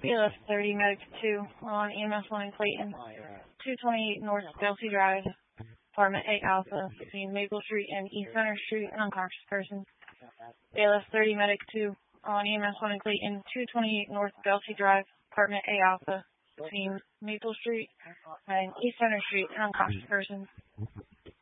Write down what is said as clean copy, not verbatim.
BLS 30 Medic 2 on EMS 1 in Clayton, 228 North Delphi Drive, Apartment 8 Alpha, between Maple Street and East Center Street, unconscious person. BLS 30 Medic 2 on EMS 1 in Clayton, 228 North Delphi Drive, Apartment 8 Alpha, between Maple Street and East Center Street, unconscious person.